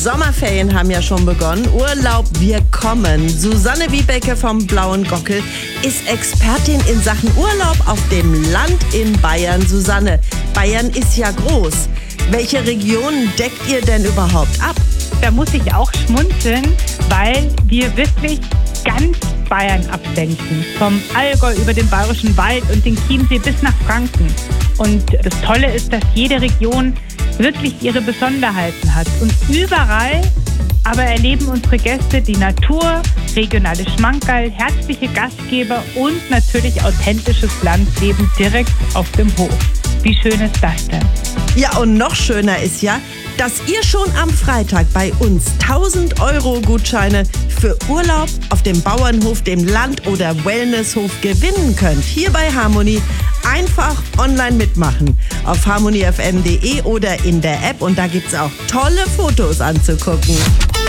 Sommerferien haben ja schon begonnen. Urlaub, wir kommen. Susanne Wiebeke vom Blauen Gockel ist Expertin in Sachen Urlaub auf dem Land in Bayern. Susanne, Bayern ist ja groß. Welche Regionen deckt ihr denn überhaupt ab? Da muss ich auch schmunzeln, weil wir wirklich ganz Bayern abdenken. Vom Allgäu über den Bayerischen Wald und den Chiemsee bis nach Franken. Und das Tolle ist, dass jede Region wirklich ihre Besonderheiten hat. Und überall aber erleben unsere Gäste die Natur, regionale Schmankerl, herzliche Gastgeber und natürlich authentisches Landleben direkt auf dem Hof. Wie schön ist das denn? Ja, und noch schöner ist ja, dass ihr schon am Freitag bei uns 1.000 € Gutscheine für Urlaub auf dem Bauernhof, dem Land- oder Wellnesshof gewinnen könnt. Hier bei Harmonie einfach online mitmachen. Auf harmoniefm.de oder in der App. Und da gibt's auch tolle Fotos anzugucken.